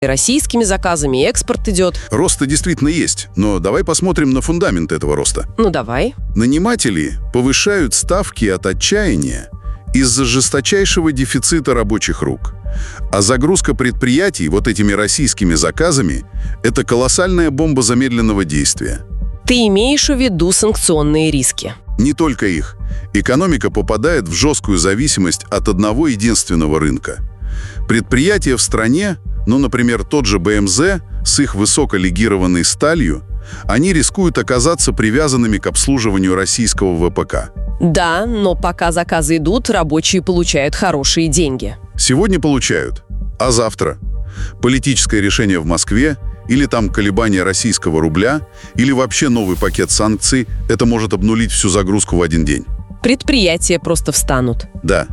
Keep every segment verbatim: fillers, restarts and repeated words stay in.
И российскими заказами, и экспорт идет. Рост-то действительно есть, но давай посмотрим на фундамент этого роста. Ну, давай. Наниматели повышают ставки от отчаяния из-за жесточайшего дефицита рабочих рук. А загрузка предприятий вот этими российскими заказами – это колоссальная бомба замедленного действия. Ты имеешь в виду санкционные риски? Не только их. Экономика попадает в жесткую зависимость от одного единственного рынка. Предприятия в стране, ну, например, тот же бэ эм зэ с их высоколегированной сталью, они рискуют оказаться привязанными к обслуживанию российского вэ пэ ка. Да, но пока заказы идут, рабочие получают хорошие деньги. Сегодня получают. А завтра? Политическое решение в Москве, или там колебания российского рубля, или вообще новый пакет санкций – это может обнулить всю загрузку в один день. Предприятия просто встанут. Да.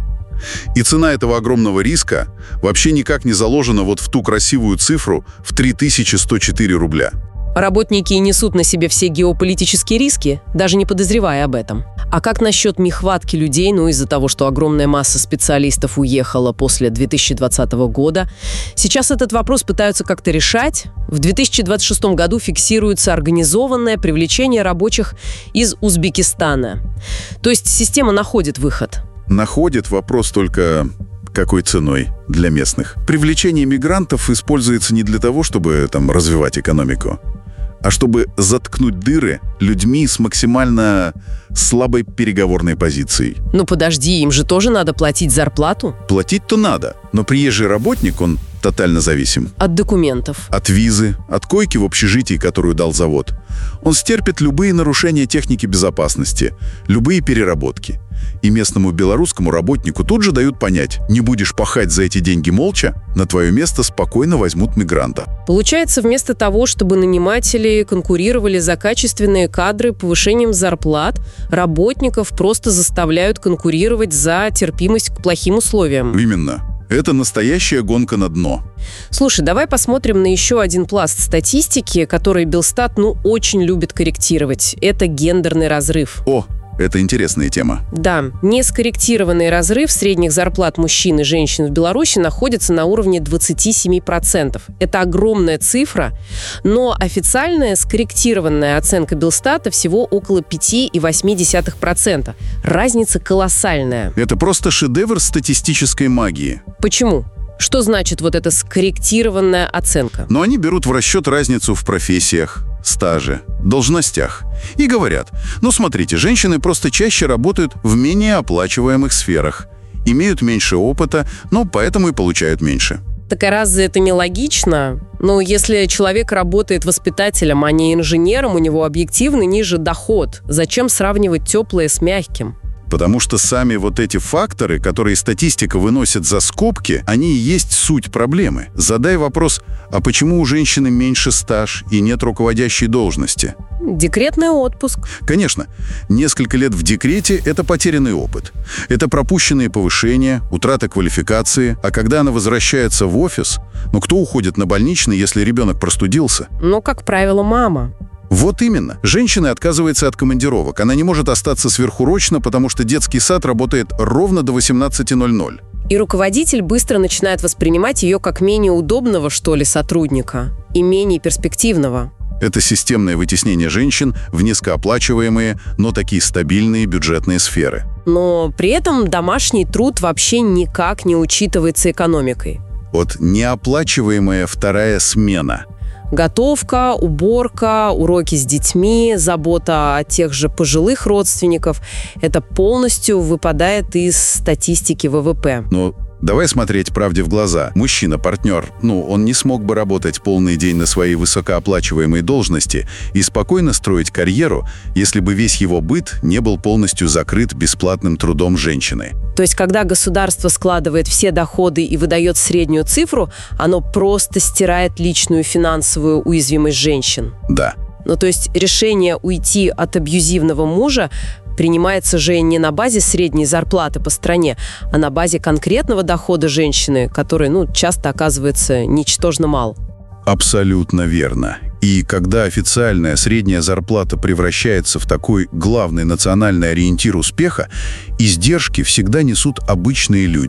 И цена этого огромного риска вообще никак не заложена вот в ту красивую цифру в три тысячи сто четыре рубля. Работники несут на себе все геополитические риски, даже не подозревая об этом. А как насчет нехватки людей, ну из-за того, что огромная масса специалистов уехала после две тысячи двадцатого года? Сейчас этот вопрос пытаются как-то решать. В две тысячи двадцать шестом году фиксируется организованное привлечение рабочих из Узбекистана. То есть система находит выход. Находит, вопрос только какой ценой для местных. Привлечение мигрантов используется не для того, чтобы там развивать экономику, а чтобы заткнуть дыры людьми с максимально слабой переговорной позицией. Ну подожди, им же тоже надо платить зарплату? Платить-то надо, но приезжий работник, он тотально зависим. От документов. От визы, от койки в общежитии, которую дал завод. Он стерпит любые нарушения техники безопасности, любые переработки. И местному белорусскому работнику тут же дают понять: не будешь пахать за эти деньги молча, на твое место спокойно возьмут мигранта. Получается, вместо того, чтобы наниматели конкурировали за качественные кадры повышением зарплат, работников просто заставляют конкурировать за терпимость к плохим условиям. Именно. Это настоящая гонка на дно. Слушай, давай посмотрим на еще один пласт статистики, который Белстат, ну, очень любит корректировать. Это гендерный разрыв. О, это интересная тема. Да, нескорректированный разрыв средних зарплат мужчин и женщин в Беларуси находится на уровне двадцать семь процентов. Это огромная цифра, но официальная скорректированная оценка Белстата всего около пять целых восемь десятых процента. Разница колоссальная. Это просто шедевр статистической магии. Почему? Что значит вот эта скорректированная оценка? Но они берут в расчет разницу в профессиях, стаже, должностях. И говорят: ну смотрите, женщины просто чаще работают в менее оплачиваемых сферах, имеют меньше опыта, но поэтому и получают меньше. Так а разве это не логично? Ну, если человек работает воспитателем, а не инженером, у него объективно ниже доход. Зачем сравнивать теплое с мягким? Потому что сами вот эти факторы, которые статистика выносит за скобки, они и есть суть проблемы. Задай вопрос: а почему у женщины меньше стаж и нет руководящей должности? Декретный отпуск. Конечно, несколько лет в декрете – это потерянный опыт. Это пропущенные повышения, утрата квалификации. А когда она возвращается в офис, ну кто уходит на больничный, если ребенок простудился? Ну, как правило, мама. Вот именно. Женщина отказывается от командировок. Она не может остаться сверхурочно, потому что детский сад работает ровно до восемнадцати ноль-ноль. И руководитель быстро начинает воспринимать ее как менее удобного, что ли, сотрудника и менее перспективного. Это системное вытеснение женщин в низкооплачиваемые, но такие стабильные бюджетные сферы. Но при этом домашний труд вообще никак не учитывается экономикой. Вот неоплачиваемая вторая смена. Готовка, уборка, уроки с детьми, забота о тех же пожилых родственников – это полностью выпадает из статистики вэ вэ пэ. Но давай смотреть правде в глаза. Мужчина, партнер, ну, он не смог бы работать полный день на своей высокооплачиваемой должности и спокойно строить карьеру, если бы весь его быт не был полностью закрыт бесплатным трудом женщины. То есть, когда государство складывает все доходы и выдает среднюю цифру, оно просто стирает личную финансовую уязвимость женщин. Да. Ну, то есть, решение уйти от абьюзивного мужа принимается же не на базе средней зарплаты по стране, а на базе конкретного дохода женщины, который, ну, часто оказывается ничтожно мал. Абсолютно верно. И когда официальная средняя зарплата превращается в такой главный национальный ориентир успеха, издержки всегда несут обычные люди.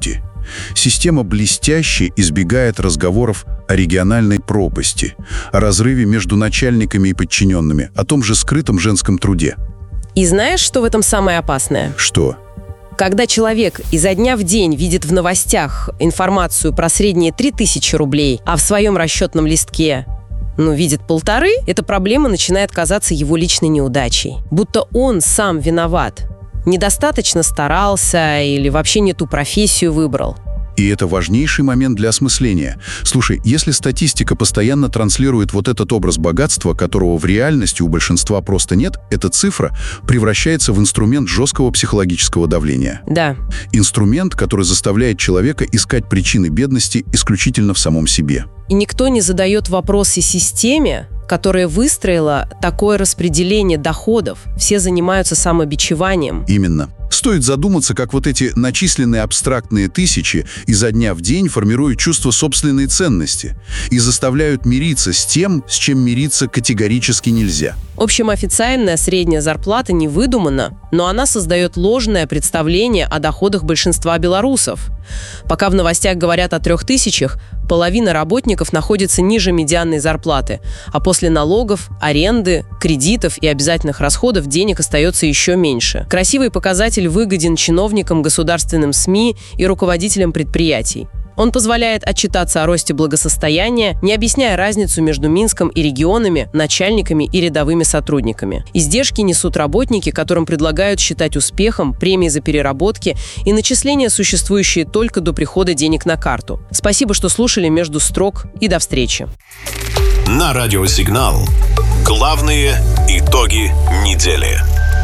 Система блестяще избегает разговоров о региональной пропасти, о разрыве между начальниками и подчиненными, о том же скрытом женском труде. И знаешь, что в этом самое опасное? Что? Когда человек изо дня в день видит в новостях информацию про средние три тысячи рублей, а в своем расчетном листке, ну, видит полторы, эта проблема начинает казаться его личной неудачей. Будто он сам виноват. Недостаточно старался или вообще не ту профессию выбрал. И это важнейший момент для осмысления. Слушай, если статистика постоянно транслирует вот этот образ богатства, которого в реальности у большинства просто нет, эта цифра превращается в инструмент жесткого психологического давления. Да. Инструмент, который заставляет человека искать причины бедности исключительно в самом себе. И никто не задает вопросы системе, которая выстроила такое распределение доходов. Все занимаются самобичеванием. Именно. Стоит задуматься, как вот эти начисленные абстрактные тысячи изо дня в день формируют чувство собственной ценности и заставляют мириться с тем, с чем мириться категорически нельзя. В общем, официальная средняя зарплата не выдумана, но она создает ложное представление о доходах большинства белорусов. Пока в новостях говорят о трех тысячах, половина работников находится ниже медианной зарплаты, а после налогов, аренды, кредитов и обязательных расходов денег остается еще меньше. Красивый показатель выгоден чиновникам, государственным СМИ и руководителям предприятий. Он позволяет отчитаться о росте благосостояния, не объясняя разницу между Минском и регионами, начальниками и рядовыми сотрудниками. Издержки несут работники, которым предлагают считать успехом премии за переработки и начисления, существующие только до прихода денег на карту. Спасибо, что слушали «Между строк», и до встречи. На радио «Сигнал». Главные итоги недели.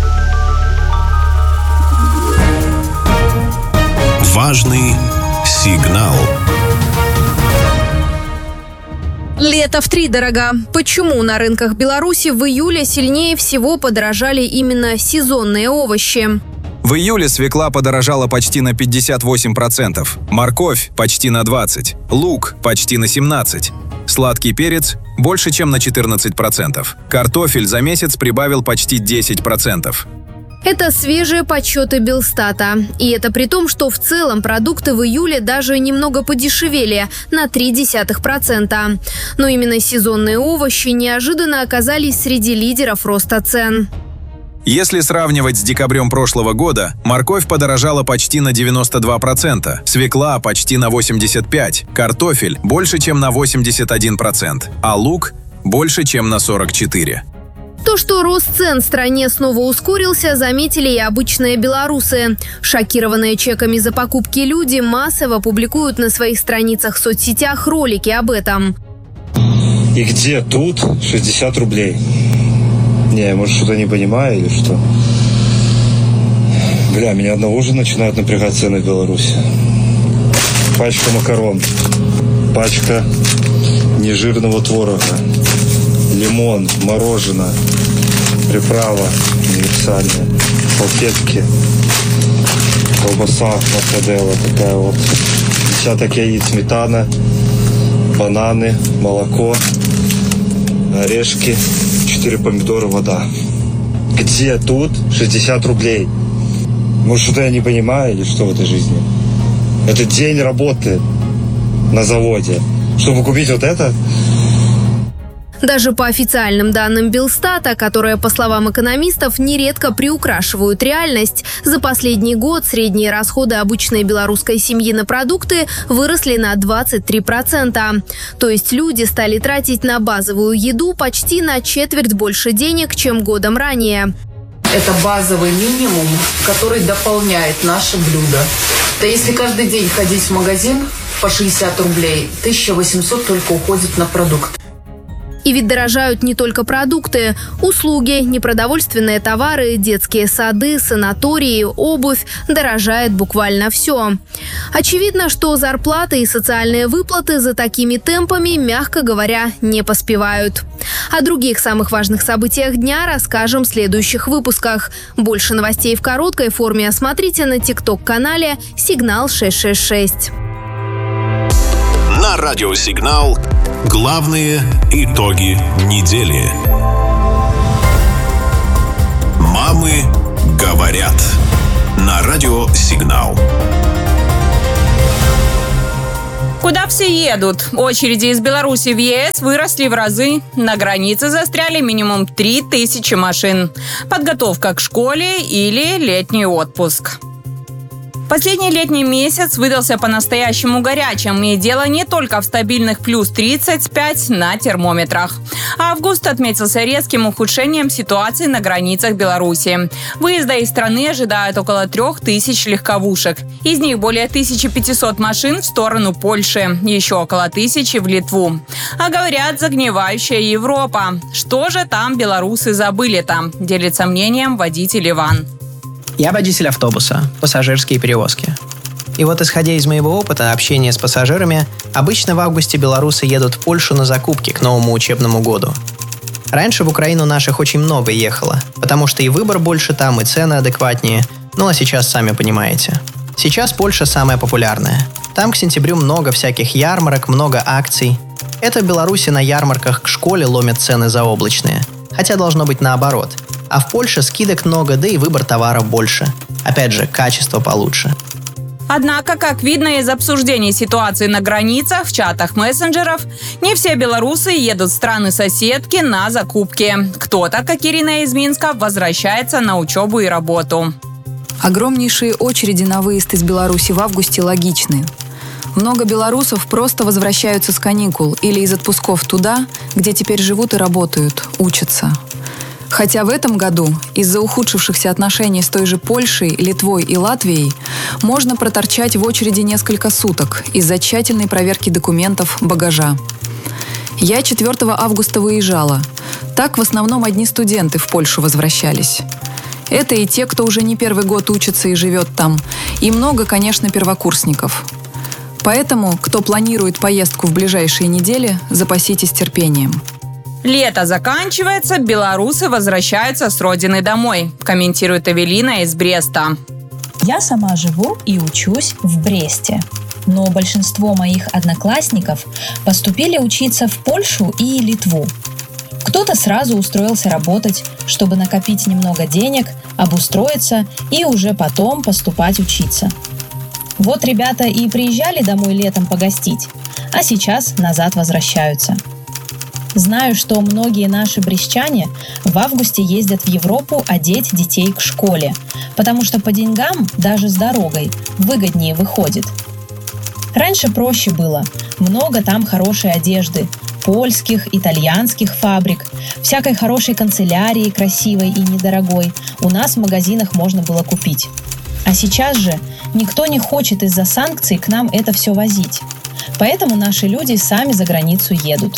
Важный сигнал. Лето втридорога. Почему на рынках Беларуси в июле сильнее всего подорожали именно сезонные овощи? В июле свекла подорожала почти на пятьдесят восемь процентов, морковь – почти на двадцать процентов, лук – почти на семнадцать процентов, сладкий перец – больше, чем на четырнадцать процентов, картофель за месяц прибавил почти десять процентов. Это свежие подсчеты Белстата. И это при том, что в целом продукты в июле даже немного подешевели на ноль целых три десятых процента. Но именно сезонные овощи неожиданно оказались среди лидеров роста цен. Если сравнивать с декабрем прошлого года, морковь подорожала почти на девяносто два процента, свекла почти на восемьдесят пять процентов, картофель больше, чем на восемьдесят один процент, а лук больше, чем на сорок четыре процента. То, что рост цен в стране снова ускорился, заметили и обычные белорусы. Шокированные чеками за покупки люди массово публикуют на своих страницах в соцсетях ролики об этом. И где тут шестьдесят рублей? Не, я, может, что-то не понимаю или что? Бля, меня одного уже начинают напрягать цены в Беларуси. Пачка макарон, пачка нежирного творога, лимон, мороженое, приправа универсальная, салфетки, колбаса мортаделла такая вот, десяток яиц, сметана, бананы, молоко, орешки, четыре помидора, вода. Где тут шестьдесят рублей? Может, что-то я не понимаю или что в этой жизни? Это день работы на заводе, чтобы купить вот это? Даже по официальным данным Белстата, которые, по словам экономистов, нередко приукрашивают реальность, за последний год средние расходы обычной белорусской семьи на продукты выросли на двадцать три процента. То есть люди стали тратить на базовую еду почти на четверть больше денег, чем годом ранее. Это базовый минимум, который дополняет наше блюдо. Да если каждый день ходить в магазин по шестьдесят рублей, тысяча восемьсот только уходит на продукты. И ведь дорожают не только продукты, услуги, непродовольственные товары, детские сады, санатории, обувь. Дорожает буквально все. Очевидно, что зарплаты и социальные выплаты за такими темпами, мягко говоря, не поспевают. О других самых важных событиях дня расскажем в следующих выпусках. Больше новостей в короткой форме смотрите на тикток-канале «Сигнал шесть шесть шесть». На радио «Сигнал» главные итоги недели. Мамы говорят. На радио «Сигнал». Куда все едут? Очереди из Беларуси в ЕС выросли в разы. На границе застряли минимум три тысячи машин. Подготовка к школе или летний отпуск. Последний летний месяц выдался по-настоящему горячим, и дело не только в стабильных плюс тридцать пять на термометрах. Август отметился резким ухудшением ситуации на границах Беларуси. Выезда из страны ожидают около трех тысяч легковушек. Из них более тысячи пятисот машин в сторону Польши, еще около тысячи в Литву. А говорят, загнивающая Европа. Что же там белорусы забыли-то? Делится мнением водитель Иван. Я водитель автобуса, пассажирские перевозки. И вот, исходя из моего опыта общения с пассажирами, обычно в августе белорусы едут в Польшу на закупки к новому учебному году. Раньше в Украину наших очень много ехало, потому что и выбор больше там, и цены адекватнее. Ну а сейчас сами понимаете. Сейчас Польша самая популярная. Там к сентябрю много всяких ярмарок, много акций. Это в Беларуси на ярмарках к школе ломят цены заоблачные. Хотя должно быть наоборот. А в Польше скидок много, да и выбор товаров больше. Опять же, качество получше. Однако, как видно из обсуждений ситуации на границах, в чатах мессенджеров, не все белорусы едут в страны-соседки на закупки. Кто-то, как Ирина из Минска, возвращается на учебу и работу. Огромнейшие очереди на выезд из Беларуси в августе логичны. Много белорусов просто возвращаются с каникул или из отпусков туда, где теперь живут и работают, учатся. Хотя в этом году из-за ухудшившихся отношений с той же Польшей, Литвой и Латвией можно проторчать в очереди несколько суток из-за тщательной проверки документов, багажа. Я четвёртого августа выезжала. Так в основном одни студенты в Польшу возвращались. Это и те, кто уже не первый год учится и живет там, и много, конечно, первокурсников. Поэтому, кто планирует поездку в ближайшие недели, запаситесь терпением. Лето заканчивается, белорусы возвращаются с родины домой, комментирует Эвелина из Бреста. Я сама живу и учусь в Бресте. Но большинство моих одноклассников поступили учиться в Польшу и Литву. Кто-то сразу устроился работать, чтобы накопить немного денег, обустроиться и уже потом поступать учиться. Вот ребята и приезжали домой летом погостить, а сейчас назад возвращаются. Знаю, что многие наши брестчане в августе ездят в Европу одеть детей к школе, потому что по деньгам, даже с дорогой, выгоднее выходит. Раньше проще было. Много там хорошей одежды, польских, итальянских фабрик, всякой хорошей канцелярии, красивой и недорогой, у нас в магазинах можно было купить. А сейчас же никто не хочет из-за санкций к нам это все возить. Поэтому наши люди сами за границу едут.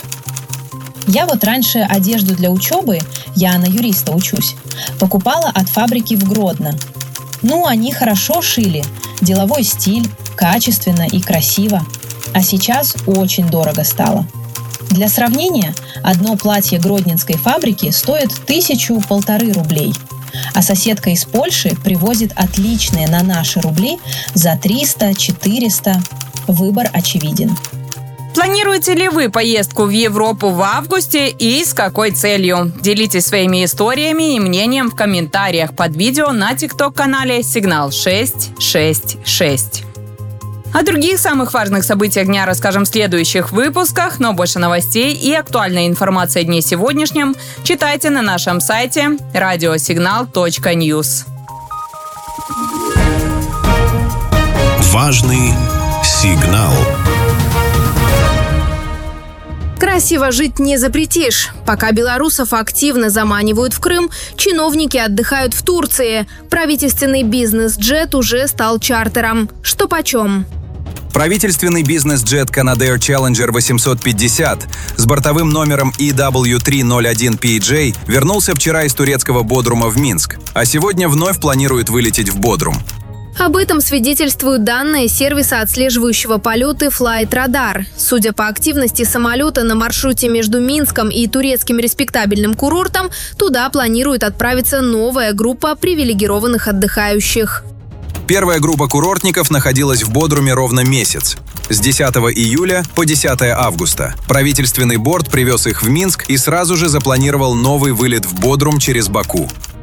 Я вот раньше одежду для учебы, я на юриста учусь, покупала от фабрики в Гродно. Ну, они хорошо шили, деловой стиль, качественно и красиво. А сейчас очень дорого стало. Для сравнения, одно платье гродненской фабрики стоит тысячу-полторы рублей. А соседка из Польши привозит отличные на наши рубли за триста-четыреста. Выбор очевиден. Планируете ли вы поездку в Европу в августе и с какой целью? Делитесь своими историями и мнением в комментариях под видео на тикток-канале «Сигнал шесть шесть шесть». О других самых важных событиях дня расскажем в следующих выпусках, но больше новостей и актуальной информации о дне сегодняшнем читайте на нашем сайте радиосигнал точка ньюс. Важный сигнал. Красиво жить не запретишь. Пока белорусов активно заманивают в Крым, чиновники отдыхают в Турции. Правительственный бизнес-джет уже стал чартером. Что почем? Правительственный бизнес-джет Canadair Challenger восемьсот пятьдесят с бортовым номером и дабл ю три ноль один пи джей вернулся вчера из турецкого Бодрума в Минск, а сегодня вновь планирует вылететь в Бодрум. Об этом свидетельствуют данные сервиса отслеживающего полеты Flight Radar. Судя по активности самолета на маршруте между Минском и турецким респектабельным курортом, туда планирует отправиться новая группа привилегированных отдыхающих. Первая группа курортников находилась в Бодруме ровно месяц. С десятого июля по десятое августа. Правительственный борт привез их в Минск и сразу же запланировал новый вылет в Бодрум через Баку.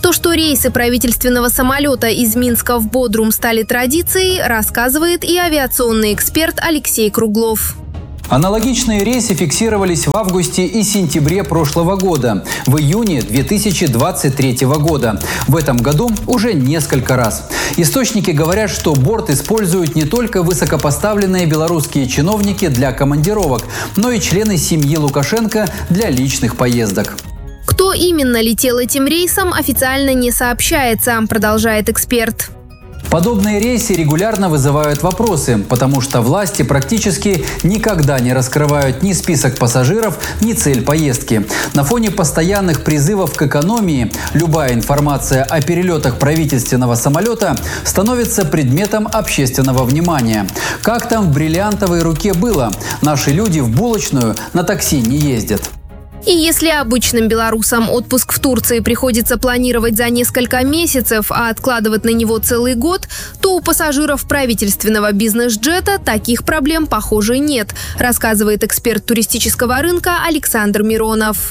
То, что рейсы правительственного самолета из Минска в Бодрум стали традицией, рассказывает и авиационный эксперт Алексей Круглов. Аналогичные рейсы фиксировались в августе и сентябре прошлого года, в июне две тысячи двадцать третьего года. В этом году уже несколько раз. Источники говорят, что борт используют не только высокопоставленные белорусские чиновники для командировок, но и члены семьи Лукашенко для личных поездок. Кто именно летел этим рейсом, официально не сообщается, продолжает эксперт. Подобные рейсы регулярно вызывают вопросы, потому что власти практически никогда не раскрывают ни список пассажиров, ни цель поездки. На фоне постоянных призывов к экономии любая информация о перелетах правительственного самолета становится предметом общественного внимания. Как там в бриллиантовой руке было? Наши люди в булочную на такси не ездят. И если обычным белорусам отпуск в Турции приходится планировать за несколько месяцев, а откладывать на него целый год, то у пассажиров правительственного бизнес-джета таких проблем, похоже, нет, рассказывает эксперт туристического рынка Александр Миронов.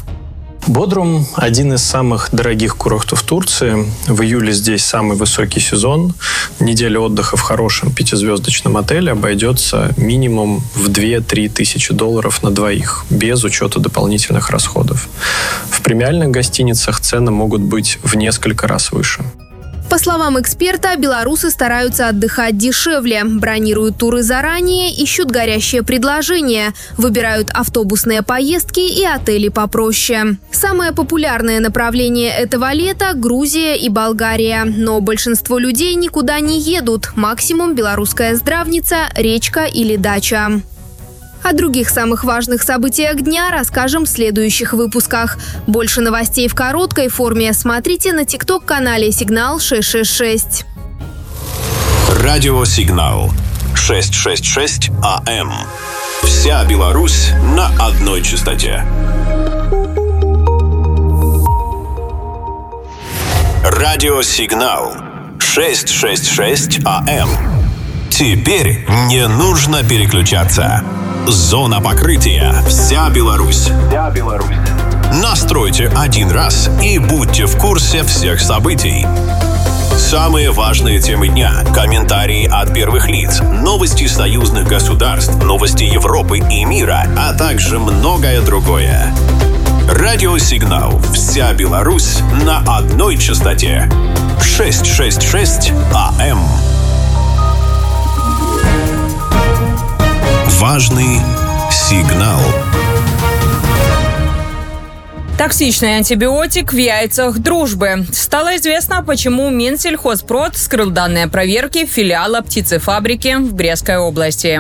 Бодрум – один из самых дорогих курортов Турции. В июле здесь самый высокий сезон. Неделя отдыха в хорошем пятизвездочном отеле обойдется минимум в две-три тысячи долларов на двоих, без учета дополнительных расходов. В премиальных гостиницах цены могут быть в несколько раз выше. По словам эксперта, белорусы стараются отдыхать дешевле, бронируют туры заранее, ищут горящие предложения, выбирают автобусные поездки и отели попроще. Самое популярное направление этого лета – Грузия и Болгария. Но большинство людей никуда не едут. Максимум белорусская здравница, речка или дача. О других самых важных событиях дня расскажем в следующих выпусках. Больше новостей в короткой форме смотрите на тикток-канале «Сигнал шесть шесть шесть». Радио «Сигнал» шестьсот шестьдесят шесть АМ. Вся Беларусь на одной частоте. Радио «Сигнал» шестьсот шестьдесят шесть АМ. Теперь не нужно переключаться. Зона покрытия. Вся Беларусь. Вся Беларусь. Настройте один раз и будьте в курсе всех событий. Самые важные темы дня, комментарии от первых лиц, новости союзных государств, новости Европы и мира, а также многое другое. Радио «Сигнал». Вся Беларусь на одной частоте. шестьсот шестьдесят шесть АМ. Важный сигнал. Токсичный антибиотик в яйцах дружбы. Стало известно, почему Минсельхозпрод скрыл данные проверки филиала птицефабрики в Брестской области.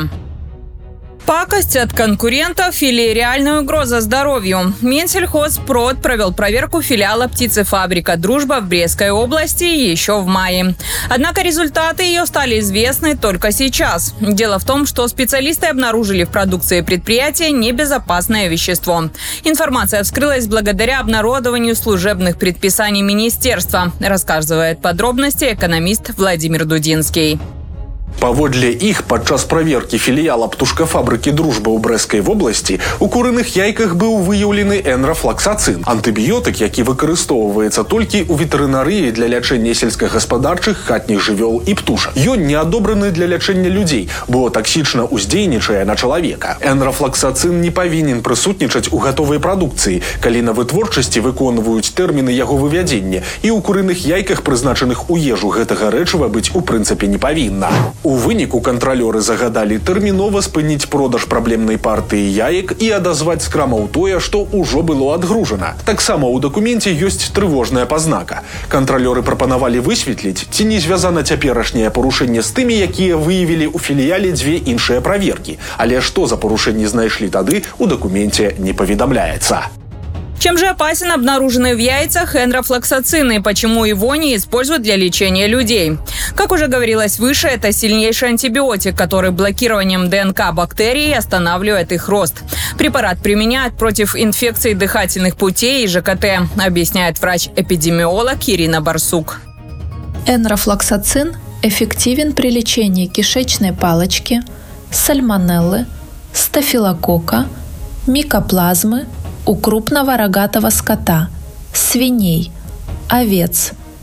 Пакость от конкурентов или реальная угроза здоровью? Минсельхозпрод провел проверку филиала птицефабрика «Дружба» в Брестской области еще в мае. Однако результаты ее стали известны только сейчас. Дело в том, что специалисты обнаружили в продукции предприятия небезопасное вещество. Информация вскрылась благодаря обнародованию служебных предписаний министерства, рассказывает подробности экономист Владимир Дудинский. Паводле іх, падчас праверкі філіяла птушкафабрыкі «Дружба» ў Брэсцкай вобласці, у курыных яйках быў выяўлены энрафлаксацын – антыбіётык, які выкарыстоўваецца толькі ў ветэрынарыі для лячэння сельскагаспадарчых хатніх жывёл і птушак. Ён не адобраны для лячэння людзей, бо таксічна ўздзейнічае на чалавека. Энрафлаксацын не павінен прысутнічаць у гатовай прадукцыі, калі на вытворчасці выконваюць тэрміны яго вывядзення, і ў курыных яйках, прызначаных у ежу, гэтага рэчыва быць у прынцыпе не павінна. У выніку кантралёры загадалі тэрмінова спыніць продаж праблемнай партыі яек і адазваць з крамаў тое, што ўжо было адгружана. Таксама ў дакуменце ёсць трывожная пазнака. Кантралёры прапанавалі высветліць, ці не звязана цяперашняе парушэнне з тымі, якія выявілі ў філіяле дзве іншыя праверкі. Але што за парушэнні знайшлі тады, у дакуменце не паведамляецца. Чем же опасен обнаруженный в яйцах энрофлоксацин и почему его не используют для лечения людей? Как уже говорилось выше, это сильнейший антибиотик, который блокированием ДНК бактерий останавливает их рост. Препарат применяют против инфекций дыхательных путей и ЖКТ, объясняет врач-эпидемиолог Ирина Барсук. Энрофлоксацин эффективен при лечении кишечной палочки, сальмонеллы, стафилококка, микоплазмы у крупного рогатого скота, свиней, овец,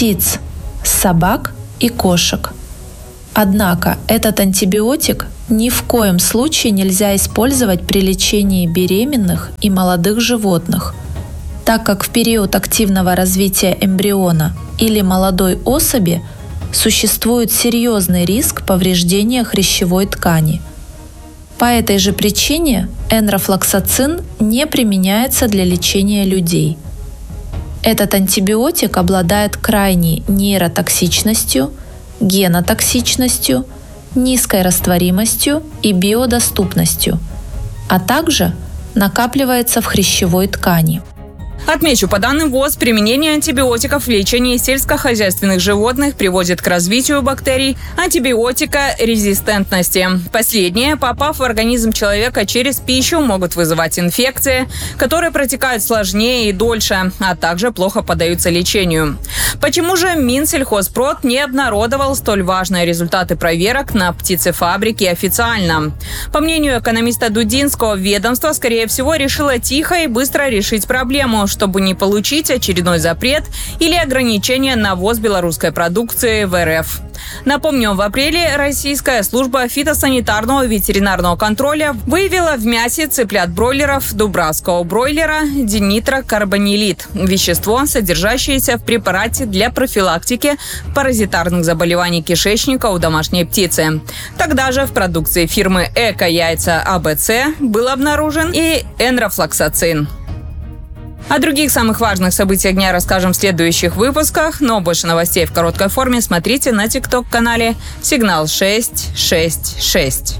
птиц, собак и кошек. Однако этот антибиотик ни в коем случае нельзя использовать при лечении беременных и молодых животных, так как в период активного развития эмбриона или молодой особи существует серьезный риск повреждения хрящевой ткани. По этой же причине энрофлоксацин не применяется для лечения людей. Этот антибиотик обладает крайней нейротоксичностью, генотоксичностью, низкой растворимостью и биодоступностью, а также накапливается в хрящевой ткани. Отмечу, по данным ВОЗ, применение антибиотиков в лечении сельскохозяйственных животных приводит к развитию бактерий антибиотикорезистентности. Последние, попав в организм человека через пищу, могут вызывать инфекции, которые протекают сложнее и дольше, а также плохо поддаются лечению. Почему же Минсельхозпрод не обнародовал столь важные результаты проверок на птицефабрике официально? По мнению экономиста Дудинского, ведомство, скорее всего, решило тихо и быстро решить проблему, чтобы не получить очередной запрет или ограничение на ввоз белорусской продукции в эр эф. Напомню, в апреле Российская служба фитосанитарного ветеринарного контроля выявила в мясе цыплят-бройлеров дубравского бройлера денитрокарбонилит – вещество, содержащееся в препарате для профилактики паразитарных заболеваний кишечника у домашней птицы. Тогда же в продукции фирмы «Эко-яйца а бэ цэ» был обнаружен и энрофлоксацин. О других самых важных событиях дня расскажем в следующих выпусках, но больше новостей в короткой форме смотрите на тикток-канале «Сигнал шесть шесть шесть».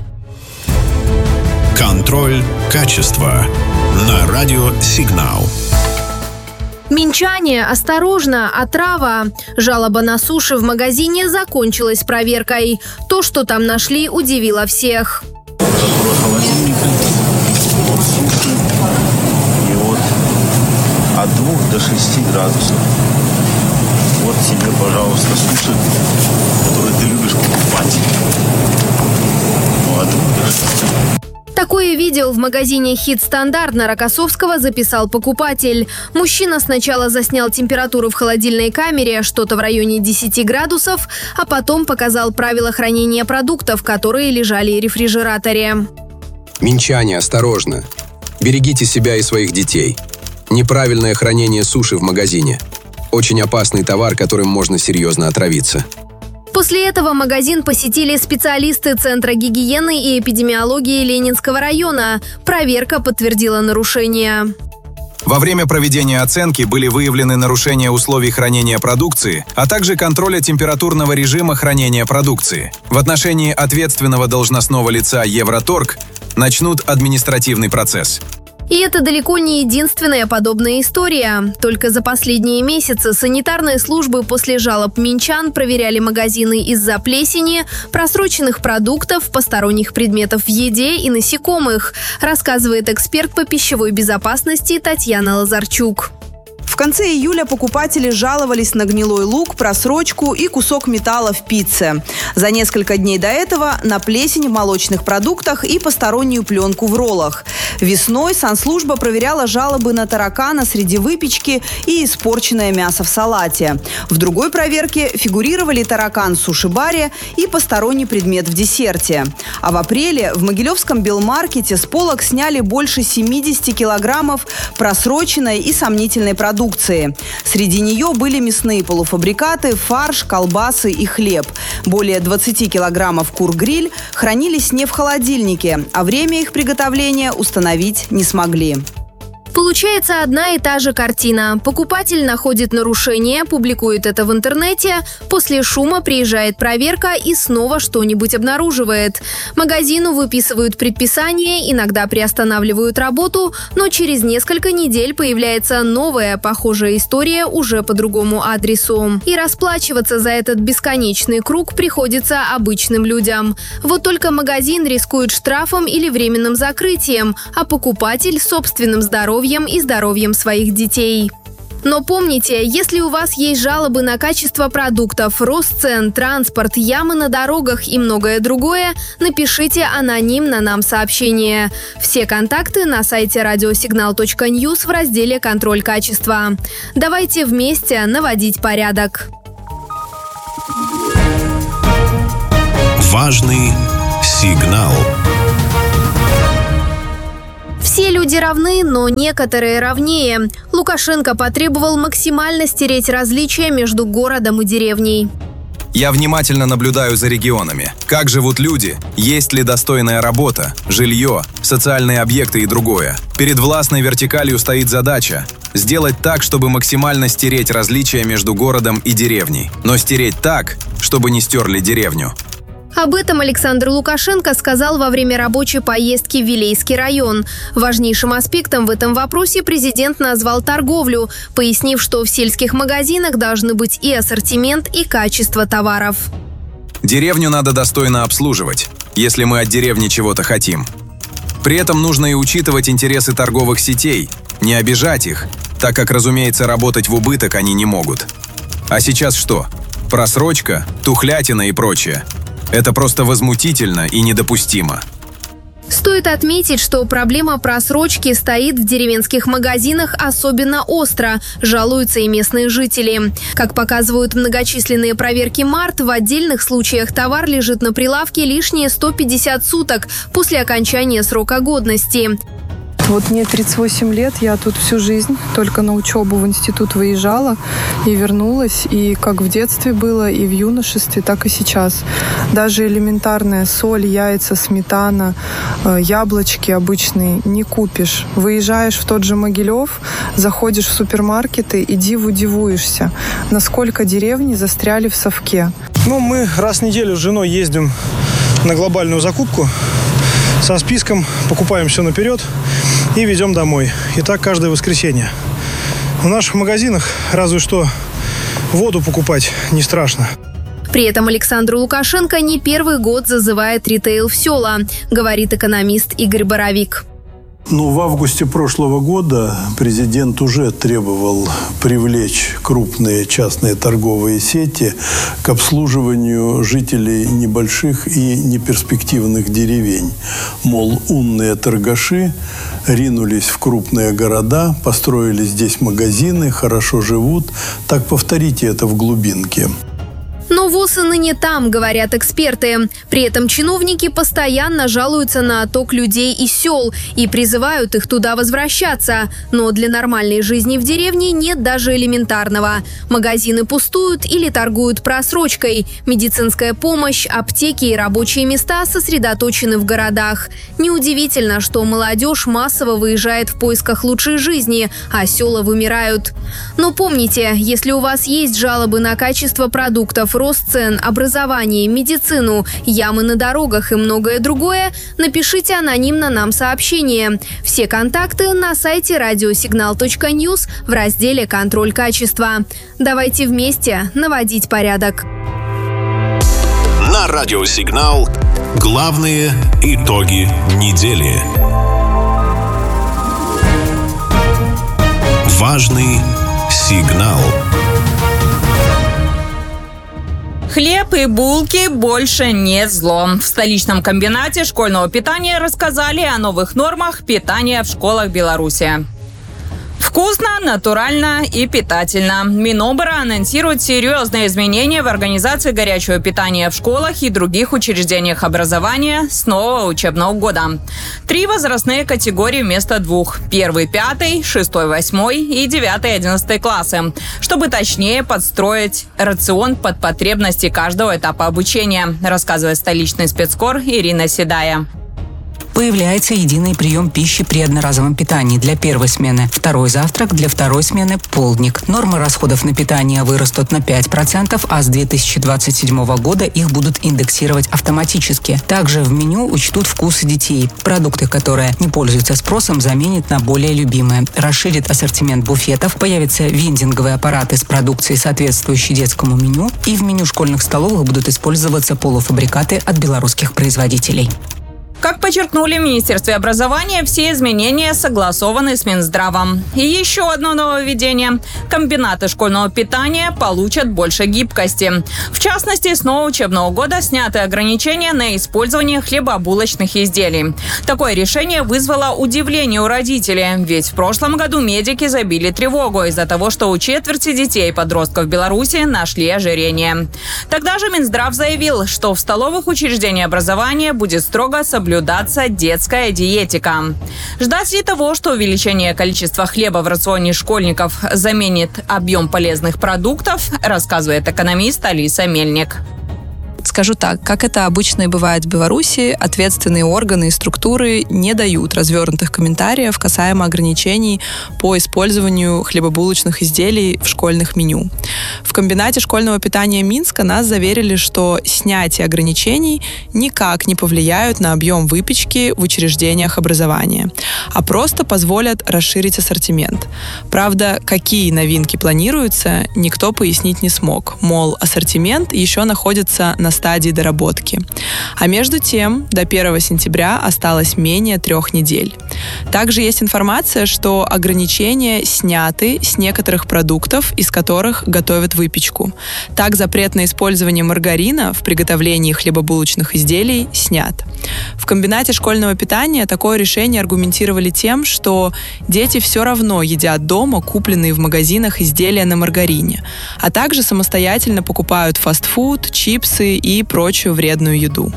Контроль качества на радио «Сигнал». Минчане, осторожно, отрава. Жалоба на суши в магазине закончилась проверкой. То, что там нашли, удивило всех. От двух до шести градусов. Вот тебе, пожалуйста, суши, которые ты любишь покупать. Ну, от двух до шести. Такое видео в магазине «Хит Стандарт» на Рокоссовского записал покупатель. Мужчина сначала заснял температуру в холодильной камере, что-то в районе десяти градусов, а потом показал правила хранения продуктов, которые лежали в рефрижераторе. Минчане, осторожно. Берегите себя и своих детей. Неправильное хранение суши в магазине. Очень опасный товар, которым можно серьезно отравиться. После этого магазин посетили специалисты Центра гигиены и эпидемиологии Ленинского района. Проверка подтвердила нарушения. Во время проведения оценки были выявлены нарушения условий хранения продукции, а также контроля температурного режима хранения продукции. В отношении ответственного должностного лица Евроторг начнут административный процесс. И это далеко не единственная подобная история. Только за последние месяцы санитарные службы после жалоб минчан проверяли магазины из-за плесени, просроченных продуктов, посторонних предметов в еде и насекомых, рассказывает эксперт по пищевой безопасности Татьяна Лазарчук. В конце июля покупатели жаловались на гнилой лук, просрочку и кусок металла в пицце. За несколько дней до этого на плесень в молочных продуктах и постороннюю пленку в роллах. Весной санслужба проверяла жалобы на таракана среди выпечки и испорченное мясо в салате. В другой проверке фигурировали таракан в суши-баре и посторонний предмет в десерте. А в апреле в Могилевском Белмаркете с полок сняли больше семидесяти килограммов просроченной и сомнительной продукции. Среди нее были мясные полуфабрикаты, фарш, колбасы и хлеб. Более двадцати килограммов кур-гриль хранились не в холодильнике, а время их приготовления установить не смогли. Получается одна и та же картина. Покупатель находит нарушение, публикует это в интернете, после шума приезжает проверка и снова что-нибудь обнаруживает. Магазину выписывают предписание, иногда приостанавливают работу, но через несколько недель появляется новая похожая история уже по другому адресу. И расплачиваться за этот бесконечный круг приходится обычным людям. Вот только магазин рискует штрафом или временным закрытием, а покупатель – собственным здоровьем и здоровьем своих детей. Но помните, если у вас есть жалобы на качество продуктов, рост цен, транспорт, ямы на дорогах и многое другое, напишите анонимно нам сообщение. Все контакты на сайте радиосигнал точка ньюс в разделе «Контроль качества». Давайте вместе наводить порядок. Важный сигнал. Все люди равны, но некоторые равнее. Лукашенко потребовал максимально стереть различия между городом и деревней. Я внимательно наблюдаю за регионами. Как живут люди, есть ли достойная работа, жилье, социальные объекты и другое. Перед властной вертикалью стоит задача – сделать так, чтобы максимально стереть различия между городом и деревней. Но стереть так, чтобы не стерли деревню. Об этом Александр Лукашенко сказал во время рабочей поездки в Вилейский район. Важнейшим аспектом в этом вопросе президент назвал торговлю, пояснив, что в сельских магазинах должны быть и ассортимент, и качество товаров. Деревню надо достойно обслуживать, если мы от деревни чего-то хотим. При этом нужно и учитывать интересы торговых сетей, не обижать их, так как, разумеется, работать в убыток они не могут. А сейчас что? Просрочка, тухлятина и прочее. Это просто возмутительно и недопустимо. Стоит отметить, что проблема просрочки стоит в деревенских магазинах особенно остро, жалуются и местные жители. Как показывают многочисленные проверки МАРТ, в отдельных случаях товар лежит на прилавке лишние сто пятьдесят суток после окончания срока годности. Вот мне тридцать восемь лет, я тут всю жизнь только на учебу в институт выезжала и вернулась. И как в детстве было, и в юношестве, так и сейчас. Даже элементарная соль, яйца, сметана, яблочки обычные не купишь. Выезжаешь в тот же Могилев, заходишь в супермаркеты и диву дивуешься, насколько деревни застряли в совке. Ну, мы раз в неделю с женой ездим на глобальную закупку со списком, покупаем все наперед и везем домой. И так каждое воскресенье. В наших магазинах разве что воду покупать не страшно. При этом Александр Лукашенко не первый год зазывает ритейл в села, говорит экономист Игорь Боровик. Ну, в августе прошлого года президент уже требовал привлечь крупные частные торговые сети к обслуживанию жителей небольших и неперспективных деревень. Мол, умные торгаши ринулись в крупные города, построили здесь магазины, хорошо живут. Так повторите это в глубинке. Но ВОЗ и ныне там, говорят эксперты. При этом чиновники постоянно жалуются на отток людей из сел и призывают их туда возвращаться. Но для нормальной жизни в деревне нет даже элементарного. Магазины пустуют или торгуют просрочкой. Медицинская помощь, аптеки и рабочие места сосредоточены в городах. Неудивительно, что молодежь массово выезжает в поисках лучшей жизни, а села вымирают. Но помните, если у вас есть жалобы на качество продуктов, рост цен, образование, медицину, ямы на дорогах и многое другое, напишите анонимно нам сообщение. Все контакты на сайте радиосигнал точка ньюс в разделе «Контроль качества». Давайте вместе наводить порядок. На радиосигнал главные итоги недели. Важный сигнал. Хлеб и булки больше не зло. В столичном комбинате школьного питания рассказали о новых нормах питания в школах Беларуси. Вкусно, натурально и питательно. Минобра анонсирует серьезные изменения в организации горячего питания в школах и других учреждениях образования с нового учебного года. Три возрастные категории вместо двух. Первый, пятый, шестой, восьмой и девятый, одиннадцатый классы. Чтобы точнее подстроить рацион под потребности каждого этапа обучения, рассказывает столичный спецкор Ирина Седая. Появляется единый прием пищи при одноразовом питании для первой смены, второй завтрак для второй смены – полдник. Нормы расходов на питание вырастут на пять процентов, а с две тысячи двадцать седьмого года их будут индексировать автоматически. Также в меню учтут вкусы детей. Продукты, которые не пользуются спросом, заменят на более любимые. Расширит ассортимент буфетов, появятся вендинговые аппараты с продукцией, соответствующей детскому меню, и в меню школьных столовых будут использоваться полуфабрикаты от белорусских производителей. Как подчеркнули в Министерстве образования, все изменения согласованы с Минздравом. И еще одно нововведение. Комбинаты школьного питания получат больше гибкости. В частности, с нового учебного года сняты ограничения на использование хлебобулочных изделий. Такое решение вызвало удивление у родителей, ведь в прошлом году медики забили тревогу из-за того, что у четверти детей и подростков в Беларуси нашли ожирение. Тогда же Минздрав заявил, что в столовых учреждениях образования будет строго соблюдаться соблюдаться детская диетика. Ждать ли того, что увеличение количества хлеба в рационе школьников заменит объем полезных продуктов, рассказывает экономист Алиса Мельник. Скажу так, как это обычно и бывает в Беларуси, ответственные органы и структуры не дают развернутых комментариев касаемо ограничений по использованию хлебобулочных изделий в школьных меню. В комбинате школьного питания Минска нас заверили, что снятие ограничений никак не повлияют на объем выпечки в учреждениях образования, а просто позволят расширить ассортимент. Правда, какие новинки планируются, никто пояснить не смог. Мол, ассортимент еще находится на стадии доработки. А между тем, до первого сентября осталось менее трех недель. Также есть информация, что ограничения сняты с некоторых продуктов, из которых готовят выпечку. Так, запрет на использование маргарина в приготовлении хлебобулочных изделий снят. В комбинате школьного питания такое решение аргументировали тем, что дети все равно едят дома купленные в магазинах изделия на маргарине, а также самостоятельно покупают фастфуд, чипсы и прочую вредную еду.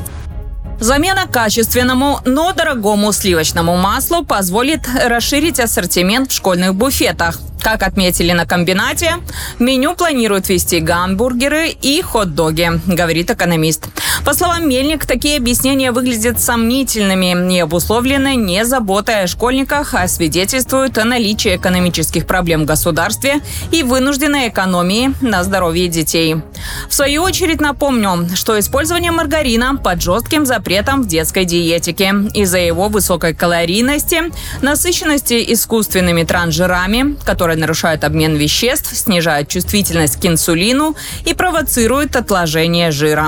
Замена качественному, но дорогому сливочному маслу позволит расширить ассортимент в школьных буфетах. Как отметили на комбинате, в меню планируют ввести гамбургеры и хот-доги, говорит экономист. По словам Мельник, такие объяснения выглядят сомнительными и обусловлены не заботой о школьниках, а свидетельствуют о наличии экономических проблем в государстве и вынужденной экономии на здоровье детей. В свою очередь напомню, что использование маргарина под жестким запретом в детской диетике из-за его высокой калорийности, насыщенности искусственными трансжирами, которые нарушают обмен веществ, снижают чувствительность к инсулину и провоцируют отложение жира.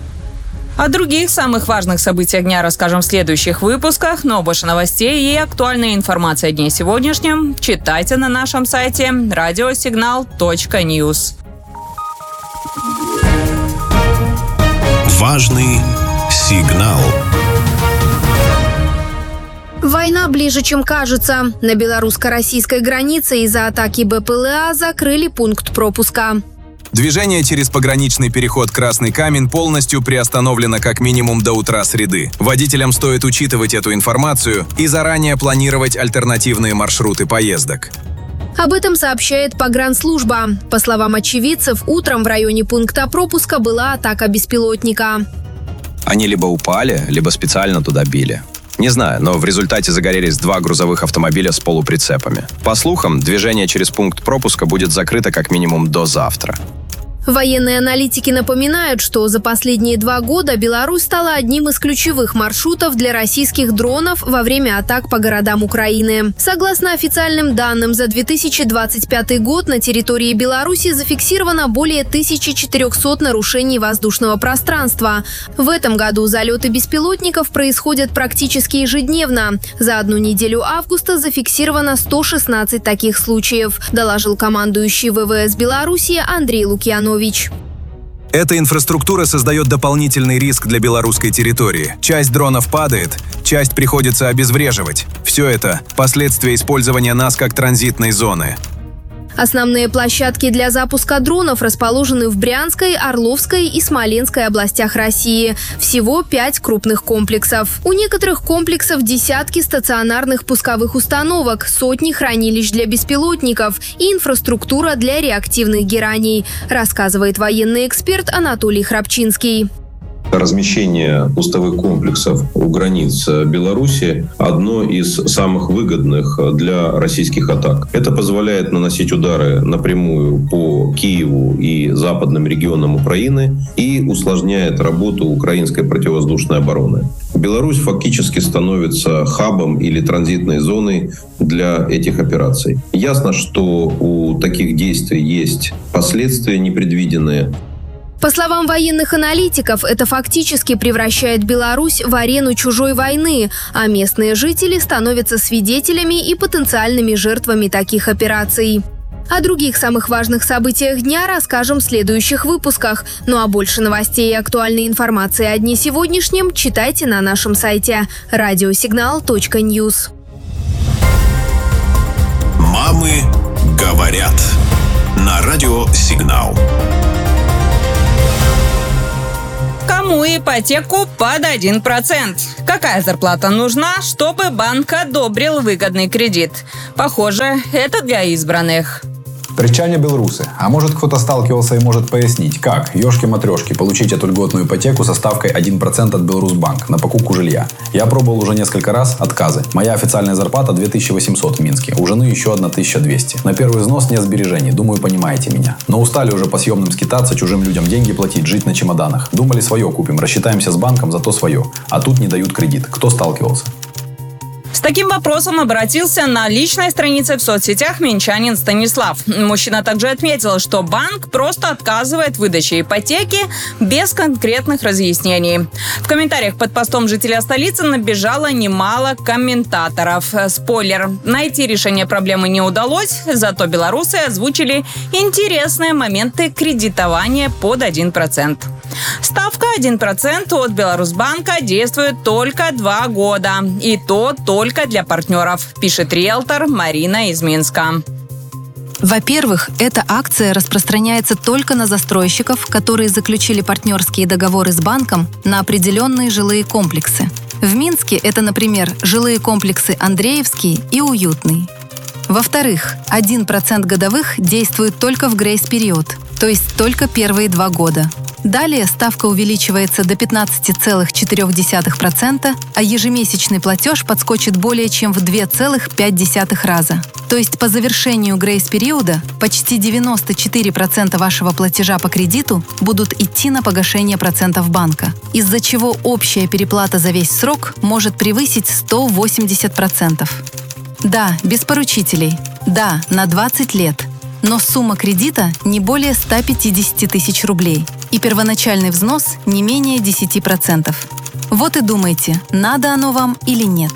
О других самых важных событиях дня расскажем в следующих выпусках, но больше новостей и актуальной информации о дне сегодняшнем читайте на нашем сайте радиосигнал точка ньюс. Важный сигнал. Война ближе, чем кажется. На белорусско-российской границе из-за атаки БПЛА закрыли пункт пропуска. Движение через пограничный переход «Красный камень» полностью приостановлено как минимум до утра среды. Водителям стоит учитывать эту информацию и заранее планировать альтернативные маршруты поездок. Об этом сообщает погранслужба. По словам очевидцев, утром в районе пункта пропуска была атака беспилотника. Они либо упали, либо специально туда били. Не знаю, но в результате загорелись два грузовых автомобиля с полуприцепами. По слухам, движение через пункт пропуска будет закрыто как минимум до завтра. Военные аналитики напоминают, что за последние два года Беларусь стала одним из ключевых маршрутов для российских дронов во время атак по городам Украины. Согласно официальным данным, за две тысячи двадцать пятый год на территории Беларуси зафиксировано более тысячи четырехсот нарушений воздушного пространства. В этом году залеты беспилотников происходят практически ежедневно. За одну неделю августа зафиксировано сто шестнадцать таких случаев, доложил командующий ВВС Беларуси Андрей Лукьянович. Эта инфраструктура создает дополнительный риск для белорусской территории. Часть дронов падает, часть приходится обезвреживать. Все это – последствия использования нас как транзитной зоны. Основные площадки для запуска дронов расположены в Брянской, Орловской и Смоленской областях России. Всего пять крупных комплексов. У некоторых комплексов десятки стационарных пусковых установок, сотни хранилищ для беспилотников и инфраструктура для реактивных гераний, рассказывает военный эксперт Анатолий Храпчинский. Размещение пусковых комплексов у границ Беларуси – одно из самых выгодных для российских атак. Это позволяет наносить удары напрямую по Киеву и западным регионам Украины и усложняет работу украинской противовоздушной обороны. Беларусь фактически становится хабом или транзитной зоной для этих операций. Ясно, что у таких действий есть последствия непредвиденные. По словам военных аналитиков, это фактически превращает Беларусь в арену чужой войны, а местные жители становятся свидетелями и потенциальными жертвами таких операций. О других самых важных событиях дня расскажем в следующих выпусках. Ну а больше новостей и актуальной информации о дне сегодняшнем читайте на нашем сайте радиосигнал точка ньюс. Мамы говорят на Радио Сигнал. Кому ипотеку под один процент? Какая зарплата нужна, чтобы банк одобрил выгодный кредит? Похоже, это для избранных. Причане белорусы. А может, кто-то сталкивался и может пояснить, как, ёшки-матрёшки, получить эту льготную ипотеку со ставкой один процент от Беларусьбанк на покупку жилья? Я пробовал уже несколько раз, отказы. Моя официальная зарплата две тысячи восемьсот в Минске, у жены еще тысяча двести. На первый взнос нет сбережений, думаю, понимаете меня. Но устали уже по съемным скитаться, чужим людям деньги платить, жить на чемоданах. Думали, свое купим, рассчитаемся с банком, зато свое. А тут не дают кредит. Кто сталкивался? С таким вопросом обратился на личной странице в соцсетях минчанин Станислав. Мужчина также отметил, что банк просто отказывает в выдаче ипотеки без конкретных разъяснений. В комментариях под постом жителя столицы набежало немало комментаторов. Спойлер, найти решение проблемы не удалось, зато белорусы озвучили интересные моменты кредитования под один процент. Ставка один процент от Беларусьбанка действует только два года. И то только для партнеров, пишет риэлтор Марина из Минска. Во-первых, эта акция распространяется только на застройщиков, которые заключили партнерские договоры с банком на определенные жилые комплексы. В Минске это, например, жилые комплексы Андреевский и Уютный. Во-вторых, один процент годовых действует только в грейс-период, то есть только первые два года. Далее ставка увеличивается до пятнадцать целых четыре десятых процента, а ежемесячный платеж подскочит более чем в два целых пять десятых раза. То есть по завершению грейс-периода почти девяносто четыре процента вашего платежа по кредиту будут идти на погашение процентов банка, из-за чего общая переплата за весь срок может превысить сто восемьдесят процентов. Да, без поручителей. Да, на двадцать лет. Но сумма кредита не более ста пятидесяти тысяч рублей. И первоначальный взнос не менее десяти процентов. Вот и думайте, надо оно вам или нет.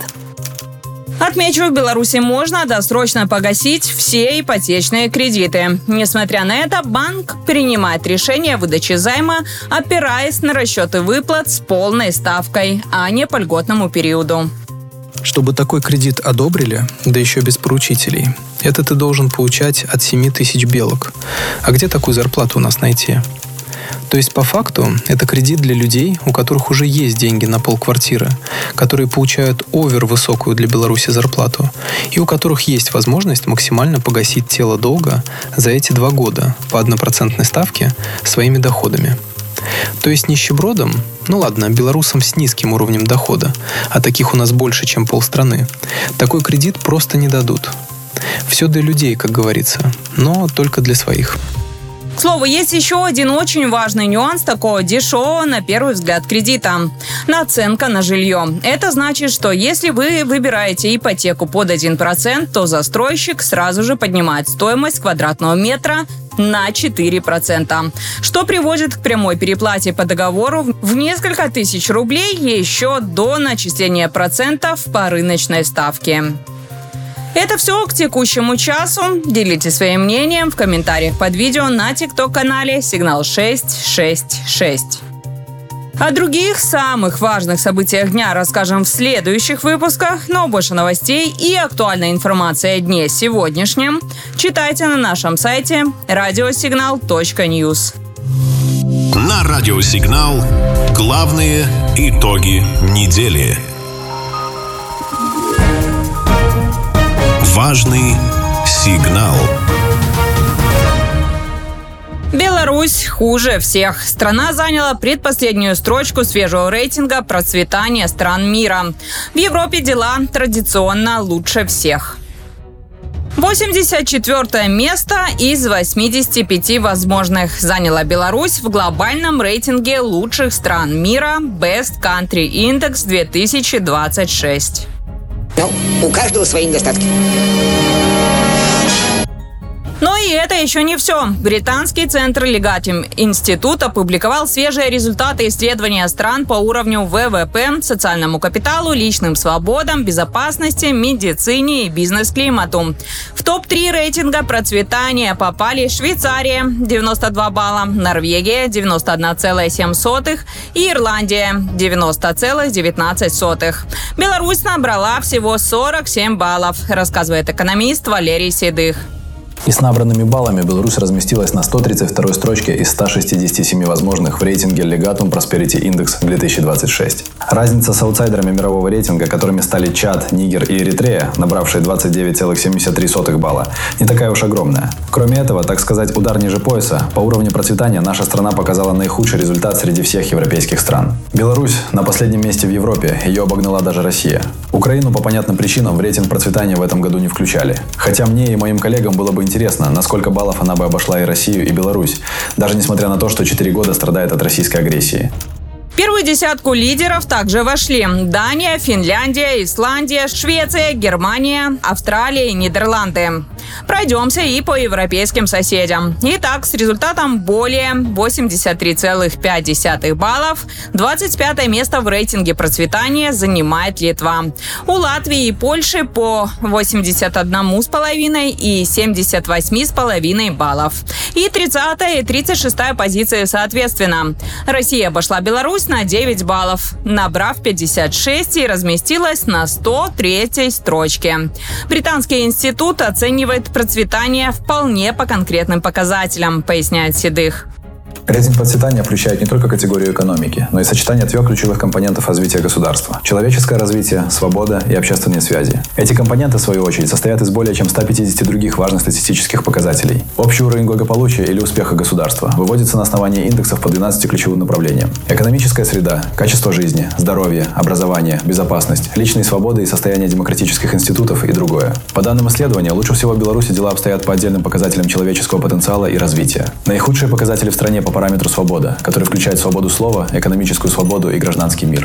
Отмечу, в Беларуси можно досрочно погасить все ипотечные кредиты. Несмотря на это, банк принимает решение о выдаче займа, опираясь на расчеты выплат с полной ставкой, а не по льготному периоду. Чтобы такой кредит одобрили, да еще без поручителей, это ты должен получать от семи тысяч белок. А где такую зарплату у нас найти? То есть, по факту, это кредит для людей, у которых уже есть деньги на полквартиры, которые получают овер-высокую для Беларуси зарплату, и у которых есть возможность максимально погасить тело долга за эти два года по однопроцентной ставке своими доходами. То есть нищебродам, ну ладно, белорусам с низким уровнем дохода, а таких у нас больше, чем полстраны, такой кредит просто не дадут. Все для людей, как говорится, но только для своих. К слову, есть еще один очень важный нюанс такого дешевого, на первый взгляд, кредита. Наценка на жилье. Это значит, что если вы выбираете ипотеку под один процент, то застройщик сразу же поднимает стоимость квадратного метра на четыре процента, что приводит к прямой переплате по договору в несколько тысяч рублей еще до начисления процентов по рыночной ставке. Это все к текущему часу. Делитесь своим мнением в комментариях под видео на тикток-канале Сигнал шесть шесть шесть. О других самых важных событиях дня расскажем в следующих выпусках, но больше новостей и актуальной информации о дне сегодняшнем читайте на нашем сайте радиосигнал точка ньюс. На Радиосигнал главные итоги недели. Важный сигнал. Беларусь хуже всех. Страна заняла предпоследнюю строчку свежего рейтинга процветания стран мира. В Европе дела традиционно лучше всех. восемьдесят четвёртое место из восьмидесяти пяти возможных заняла Беларусь в глобальном рейтинге лучших стран мира Best Country Index две тысячи двадцать шесть. Ну, у каждого свои недостатки. Но и это еще не все. Британский центр Legatim Институт опубликовал свежие результаты исследования стран по уровню вэ вэ пэ, социальному капиталу, личным свободам, безопасности, медицине и бизнес-климату. В топ три рейтинга процветания попали Швейцария – девяносто два балла, Норвегия – девяносто одна целая семь сотых и Ирландия – девяносто целых девятнадцать сотых. Беларусь набрала всего сорок семь баллов, рассказывает экономист Валерий Седых. И с набранными баллами Беларусь разместилась на сто тридцать второй строчке из ста шестидесяти семи возможных в рейтинге Legatum Prosperity Index две тысячи двадцать шесть. Разница с аутсайдерами мирового рейтинга, которыми стали Чад, Нигер и Эритрея, набравшие двадцать девять целых семьдесят три сотых балла, не такая уж огромная. Кроме этого, так сказать, удар ниже пояса, по уровню процветания наша страна показала наихудший результат среди всех европейских стран. Беларусь на последнем месте в Европе, ее обогнала даже Россия. Украину по понятным причинам в рейтинг процветания в этом году не включали. Хотя мне и моим коллегам было бы интересно, на сколько баллов она бы обошла и Россию, и Беларусь, даже несмотря на то, что четыре года страдает от российской агрессии. В первую десятку лидеров также вошли Дания, Финляндия, Исландия, Швеция, Германия, Австралия и Нидерланды. Пройдемся и по европейским соседям. Итак, с результатом более восемьдесят три целых пять десятых баллов двадцать пятое место в рейтинге процветания занимает Литва. У Латвии и Польши по восемьдесят один целых пять десятых и семьдесят восемь целых пять десятых баллов. И тридцатая и тридцать шестая позиции соответственно. Россия обошла Беларусь на девять баллов, набрав пятьдесят шесть и разместилась на сто третьей строчке. Британский институт оценивает процветание вполне по конкретным показателям, поясняет Седых. Рейтинг процветания включает не только категорию экономики, но и сочетание трех ключевых компонентов развития государства – человеческое развитие, свобода и общественные связи. Эти компоненты, в свою очередь, состоят из более чем ста пятидесяти других важных статистических показателей. Общий уровень благополучия или успеха государства выводится на основании индексов по двенадцати ключевым направлениям. Экономическая среда, качество жизни, здоровье, образование, безопасность, личные свободы и состояние демократических институтов и другое. По данным исследования, лучше всего в Беларуси дела обстоят по отдельным показателям человеческого потенциала и развития. Наихудшие показатели в стране по параметру свобода, который включает свободу слова, экономическую свободу и гражданский мир.